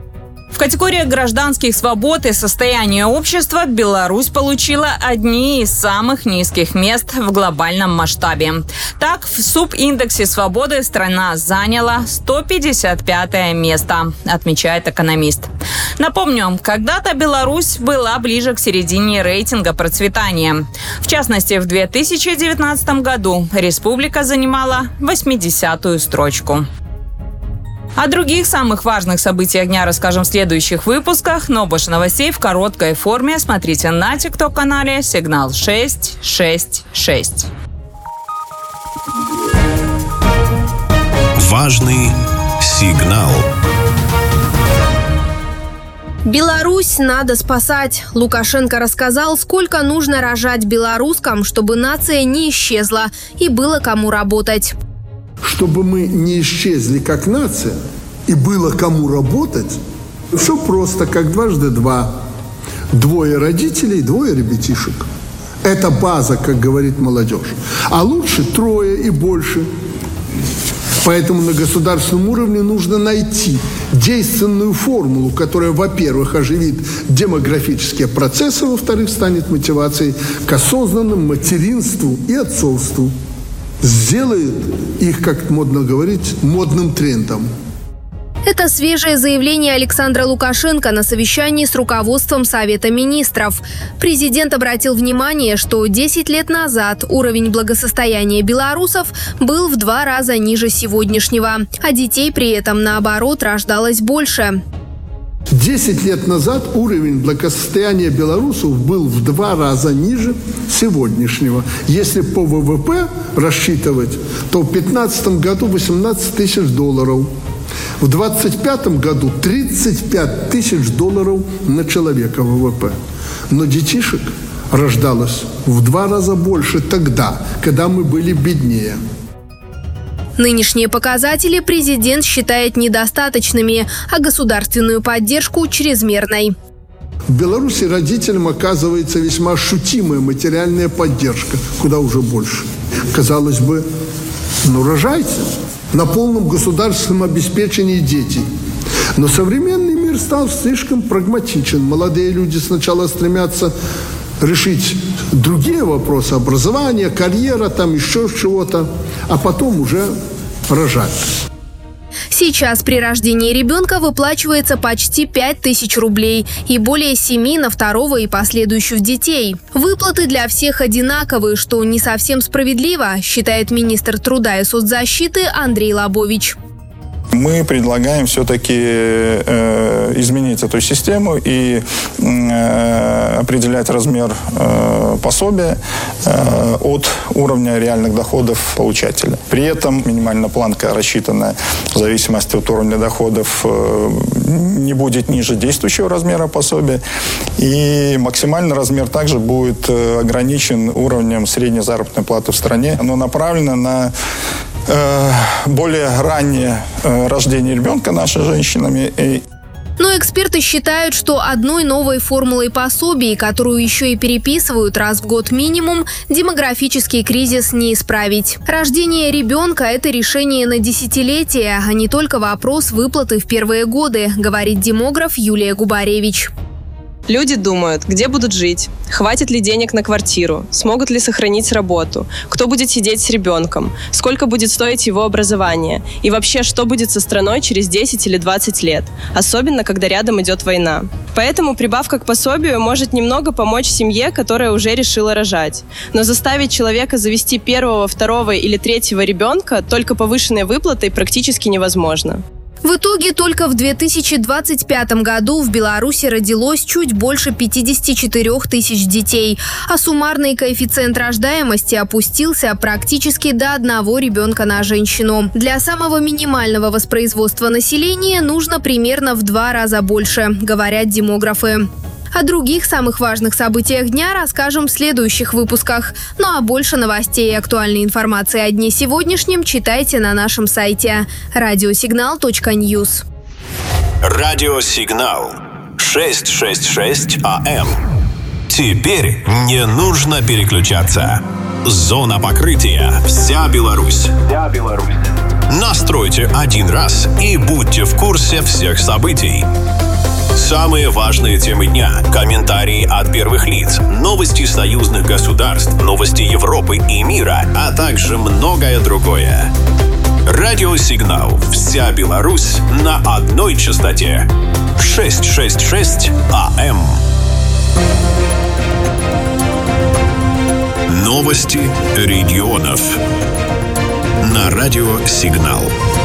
В категориях гражданских свобод и состояния общества Беларусь получила одни из самых низких мест в глобальном масштабе. Так, в субиндексе свободы страна заняла сто пятьдесят пятое место, отмечает экономист. Напомню, когда-то Беларусь была ближе к середине рейтинга процветания. В частности, в две тысячи девятнадцатом году республика занимала восьмидесятую строчку. О других самых важных событиях дня расскажем в следующих выпусках, но больше новостей в короткой форме смотрите на тикток-канале «Сигнал шесть шесть шесть». Важный сигнал. Беларусь надо спасать. Лукашенко рассказал, сколько нужно рожать белорусскам, чтобы нация не исчезла и было кому работать. Чтобы мы не исчезли как нация и было кому работать, все просто, как дважды два. Двое родителей, двое ребятишек. Это база, как говорит молодежь. А лучше трое и больше. Поэтому на государственном уровне нужно найти действенную формулу, которая, во-первых, оживит демографические процессы, во-вторых, станет мотивацией к осознанному материнству и отцовству. Сделает их, как модно говорить, модным трендом. Это свежее заявление Александра Лукашенко на совещании с руководством Совета министров. Президент обратил внимание, что десять лет назад уровень благосостояния белорусов был в два раза ниже сегодняшнего, а детей при этом, наоборот, рождалось больше. Десять лет назад уровень благосостояния белорусов был в два раза ниже сегодняшнего. Если по вэ вэ пэ рассчитывать, то в две тысячи пятнадцатом году восемнадцать тысяч долларов. В две тысячи двадцать пятом году тридцать пять тысяч долларов на человека вэ вэ пэ. Но детишек рождалось в два раза больше тогда, когда мы были беднее. Нынешние показатели президент считает недостаточными, а государственную поддержку – чрезмерной. В Беларуси родителям оказывается весьма ощутимая материальная поддержка, куда уже больше. Казалось бы, ну рожайте на полном государственном обеспечении детей. Но современный мир стал слишком прагматичен. Молодые люди сначала стремятся решить другие вопросы образования, карьера, там еще чего-то, а потом уже рожать. Сейчас при рождении ребенка выплачивается почти пять тысяч рублей и более семи на второго и последующих детей. Выплаты для всех одинаковые, что не совсем справедливо, считает министр труда и соцзащиты Андрей Лобович. Мы предлагаем все-таки э, изменить эту систему и э, определять размер э, пособия э, от уровня реальных доходов получателя. При этом минимальная планка, рассчитанная в зависимости от уровня доходов, э, не будет ниже действующего размера пособия. И максимальный размер также будет э, ограничен уровнем средней заработной платы в стране. Оно направлено на более раннее рождение ребенка нашими женщинами. Но эксперты считают, что одной новой формулой пособий, которую еще и переписывают раз в год минимум, демографический кризис не исправить. Рождение ребенка – это решение на десятилетия, а не только вопрос выплаты в первые годы, говорит демограф Юлия Губаревич. Люди думают, где будут жить, хватит ли денег на квартиру, смогут ли сохранить работу, кто будет сидеть с ребенком, сколько будет стоить его образование и вообще, что будет со страной через десять или двадцать лет, особенно когда рядом идет война. Поэтому прибавка к пособию может немного помочь семье, которая уже решила рожать. Но заставить человека завести первого, второго или третьего ребенка только повышенной выплатой практически невозможно. В итоге только в две тысячи двадцать пятом году в Беларуси родилось чуть больше пятьдесят четыре тысяч детей, а суммарный коэффициент рождаемости опустился практически до одного ребенка на женщину. Для самого минимального воспроизводства населения нужно примерно в два раза больше, говорят демографы. О других самых важных событиях дня расскажем в следующих выпусках. Ну а больше новостей и актуальной информации о дне сегодняшнем читайте на нашем сайте радиосигнал точка ньюс. Радиосигнал шестьсот шестьдесят шесть АМ. Теперь не нужно переключаться. Зона покрытия. Вся Беларусь. Вся Беларусь. Настройте один раз и будьте в курсе всех событий. Самые важные темы дня, комментарии от первых лиц, новости союзных государств, новости Европы и мира, а также многое другое. Радиосигнал «Вся Беларусь» на одной частоте. шестьсот шестьдесят шесть АМ. Новости регионов. На радиосигнал.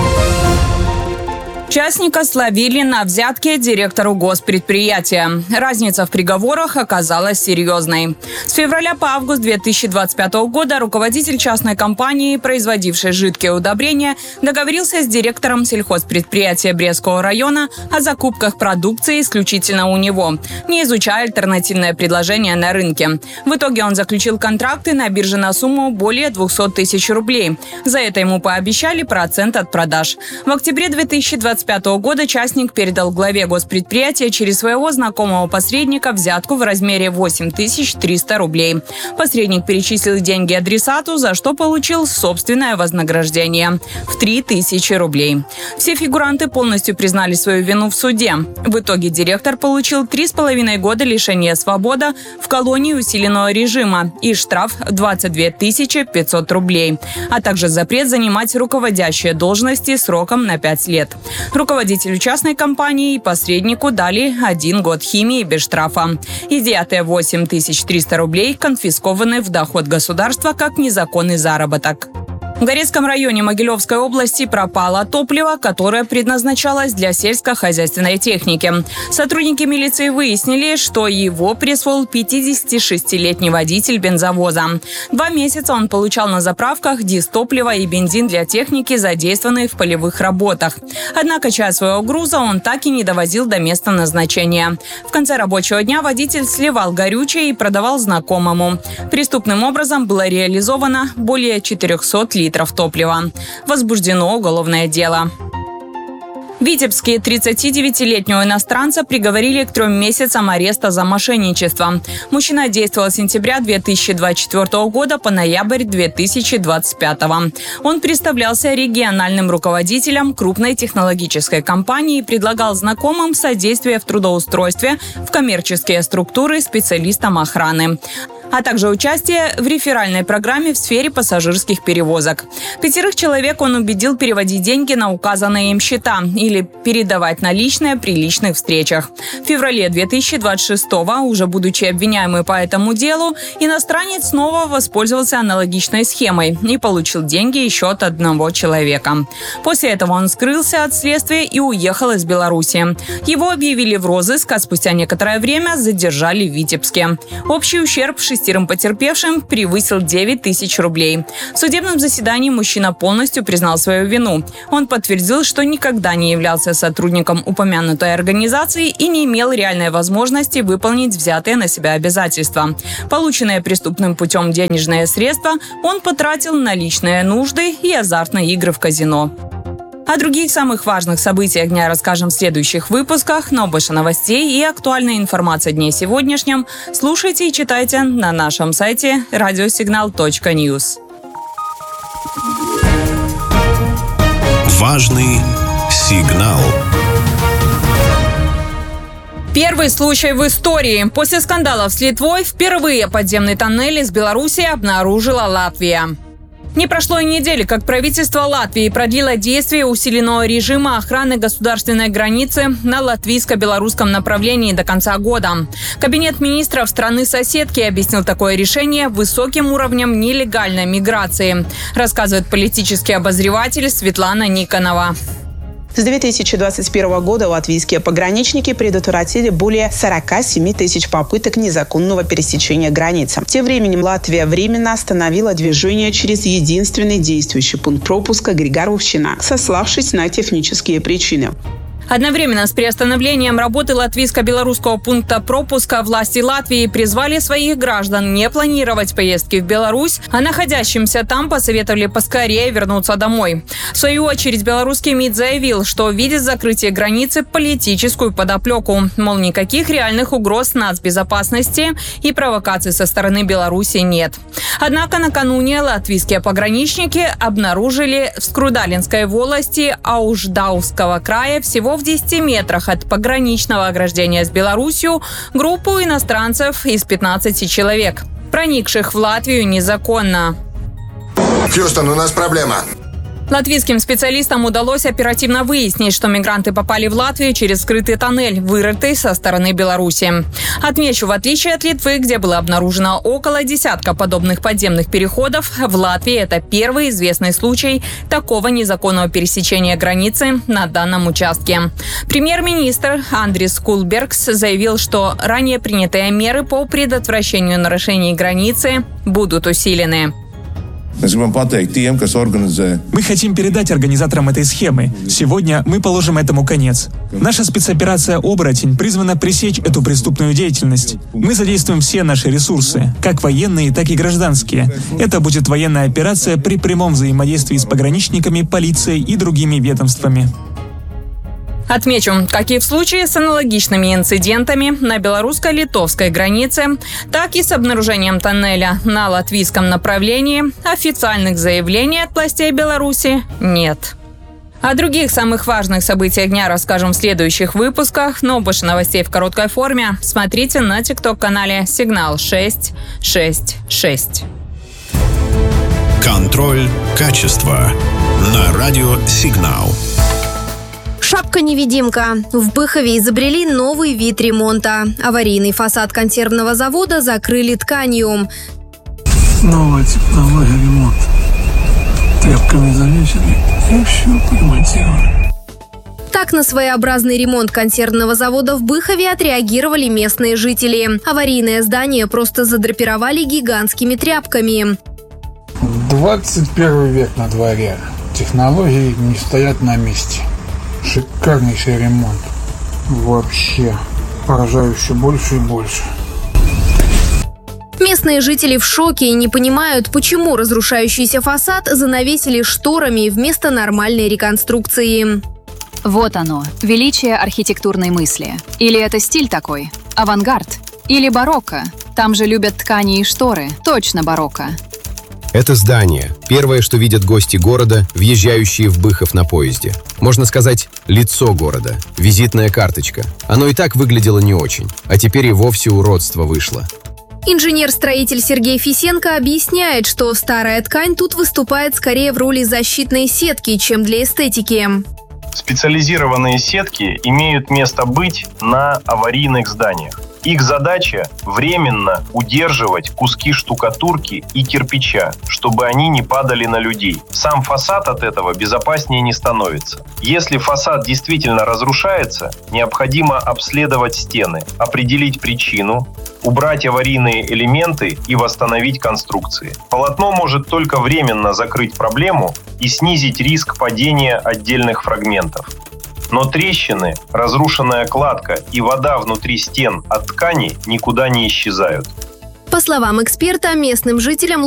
Частника словили на взятке директору госпредприятия. Разница в приговорах оказалась серьезной. С февраля по август две тысячи двадцать пятого года руководитель частной компании, производившей жидкие удобрения, договорился с директором сельхозпредприятия Брестского района о закупках продукции исключительно у него, не изучая альтернативное предложение на рынке. В итоге он заключил контракты на бирже на сумму более двухсот тысяч рублей. За это ему пообещали процент от продаж. В октябре две тысячи двадцать пятого года частник передал главе госпредприятия через своего знакомого посредника взятку в размере восемь тысяч триста рублей. Посредник перечислил деньги адресату, за что получил собственное вознаграждение в три тысячи рублей. Все фигуранты полностью признали свою вину в суде. В итоге директор получил три с половиной года лишения свободы в колонии усиленного режима и штраф в двадцать две тысячи пятьсот рублей, а также запрет занимать руководящие должности сроком на пять лет. Руководителю частной компании и посреднику дали один год химии без штрафа. Изъятые восемь тысяч триста рублей конфискованы в доход государства как незаконный заработок. В Горецком районе Могилевской области пропало топливо, которое предназначалось для сельскохозяйственной техники. Сотрудники милиции выяснили, что его присвоил пятидесятишестилетний водитель бензовоза. Два месяца он получал на заправках дизтопливо и бензин для техники, задействованной в полевых работах. Однако часть своего груза он так и не довозил до места назначения. В конце рабочего дня водитель сливал горючее и продавал знакомому. Преступным образом было реализовано более четырехсот литров топлива. Возбуждено уголовное дело. В Витебске тридцатидевятилетнего иностранца приговорили к трем месяцам ареста за мошенничество. Мужчина действовал с сентября две тысячи двадцать четвёртого года по ноябрь две тысячи двадцать пятого. Он представлялся региональным руководителем крупной технологической компании и предлагал знакомым содействие в трудоустройстве в коммерческие структуры специалистам охраны. а также участие в реферальной программе в сфере пассажирских перевозок. Пятерых человек он убедил переводить деньги на указанные им счета или передавать наличные при личных встречах. В феврале две тысячи двадцать шестого, уже будучи обвиняемый по этому делу, иностранец снова воспользовался аналогичной схемой и получил деньги еще от одного человека. После этого он скрылся от следствия и уехал из Беларуси. Его объявили в розыск, а спустя некоторое время задержали в Витебске. Общий ущерб шестерым потерпевшим превысил девять тысяч рублей. В судебном заседании мужчина полностью признал свою вину. Он подтвердил, что никогда не являлся сотрудником упомянутой организации и не имел реальной возможности выполнить взятые на себя обязательства. Полученные преступным путем денежные средства он потратил на личные нужды и азартные игры в казино. О других самых важных событиях дня расскажем в следующих выпусках, но больше новостей и актуальной информации о дне сегодняшнем слушайте и читайте на нашем сайте радиосигнал точка ньюс. Важный сигнал. Первый случай в истории. После скандалов с Литвой впервые подземный тоннель из Беларуси обнаружила Латвия. Не прошло и недели, как правительство Латвии продлило действие усиленного режима охраны государственной границы на латвийско-белорусском направлении до конца года. Кабинет министров страны-соседки объяснил такое решение высоким уровнем нелегальной миграции, рассказывает политический обозреватель Светлана Никонова. С две тысячи двадцать первого года латвийские пограничники предотвратили более сорок семь тысяч попыток незаконного пересечения границы. Тем временем Латвия временно остановила движение через единственный действующий пункт пропуска Григоровщина, сославшись на технические причины. Одновременно с приостановлением работы латвийско-белорусского пункта пропуска власти Латвии призвали своих граждан не планировать поездки в Беларусь, а находящимся там посоветовали поскорее вернуться домой. В свою очередь, белорусский МИД заявил, что видит закрытие границы политическую подоплеку. Мол, никаких реальных угроз нацбезопасности и провокаций со стороны Беларуси нет. Однако накануне латвийские пограничники обнаружили в Скрудалинской волости Ауждауского края всего в десяти метрах от пограничного ограждения с Беларусью группу иностранцев из пятнадцати человек, проникших в Латвию незаконно. Хьюстон, у нас проблема. Латвийским специалистам удалось оперативно выяснить, что мигранты попали в Латвию через скрытый тоннель, вырытый со стороны Беларуси. Отмечу, в отличие от Литвы, где было обнаружено около десятка подобных подземных переходов, в Латвии это первый известный случай такого незаконного пересечения границы на данном участке. Премьер-министр Андрис Кулбергс заявил, что ранее принятые меры по предотвращению нарушений границы будут усилены. Мы хотим передать организаторам этой схемы. Сегодня мы положим этому конец. Наша спецоперация «Оборотень» призвана пресечь эту преступную деятельность. Мы задействуем все наши ресурсы, как военные, так и гражданские. Это будет военная операция при прямом взаимодействии с пограничниками, полицией и другими ведомствами. Отмечу, как и в случае с аналогичными инцидентами на белорусско-литовской границе, так и с обнаружением тоннеля на латвийском направлении, официальных заявлений от властей Беларуси нет. О других самых важных событиях дня расскажем в следующих выпусках, но больше новостей в короткой форме смотрите на тикток-канале «Сигнал шесть шесть шесть». Контроль качества на радио «Сигнал». Шапка-невидимка. В Быхове изобрели новый вид ремонта. Аварийный фасад консервного завода закрыли тканью. Новая технология ремонта. Тряпками завесили и все подмонтировали. Так на своеобразный ремонт консервного завода в Быхове отреагировали местные жители. Аварийное здание просто задрапировали гигантскими тряпками. двадцать первый век на дворе. Технологии не стоят на месте. Шикарнейший ремонт. Вообще поражаю все больше и больше. Местные жители в шоке и не понимают, почему разрушающийся фасад занавесили шторами вместо нормальной реконструкции. Вот оно, величие архитектурной мысли. Или это стиль такой? Авангард? Или барокко? Там же любят ткани и шторы. Точно барокко. Это здание – первое, что видят гости города, въезжающие в Быхов на поезде. Можно сказать, лицо города, визитная карточка. Оно и так выглядело не очень, а теперь и вовсе уродство вышло. Инженер-строитель Сергей Фисенко объясняет, что старая ткань тут выступает скорее в роли защитной сетки, чем для эстетики. Специализированные сетки имеют место быть на аварийных зданиях. Их задача – временно удерживать куски штукатурки и кирпича, чтобы они не падали на людей. Сам фасад от этого безопаснее не становится. Если фасад действительно разрушается, необходимо обследовать стены, определить причину, убрать аварийные элементы и восстановить конструкции. Полотно может только временно закрыть проблему и снизить риск падения отдельных фрагментов. Но трещины, разрушенная кладка и вода внутри стен от ткани никуда не исчезают. По словам эксперта, местным жителям